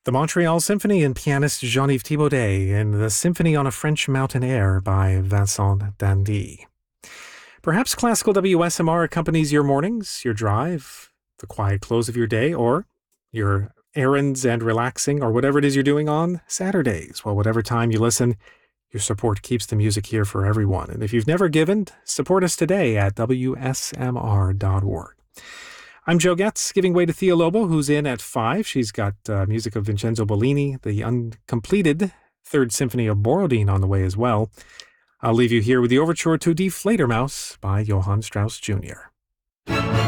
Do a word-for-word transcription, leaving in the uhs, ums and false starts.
The Montreal Symphony and pianist Jean-Yves Thibaudet in The Symphony on a French Mountain Air by Vincent Dandy. Perhaps classical W S M R accompanies your mornings, your drive, the quiet close of your day, or your errands and relaxing, or whatever it is you're doing on Saturdays. Well, whatever time you listen, your support keeps the music here for everyone. And if you've never given, support us today at W S M R dot org. I'm Joe Getz, giving way to Thea Lobo, who's in at five. She's got uh, music of Vincenzo Bellini, the uncompleted Third Symphony of Borodin on the way as well. I'll leave you here with the overture to Die Fledermaus by Johann Strauss Junior